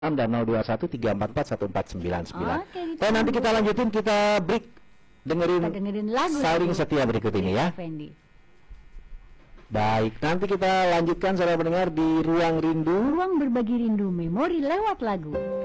dan 0213441499. Oke, Nanti kita lanjutin, kita break, dengerin lagu Saling Setia berikut ini ya. Fendi. Baik, nanti kita lanjutkan saudara pendengar di Ruang Rindu. Ruang berbagi rindu memori lewat lagu.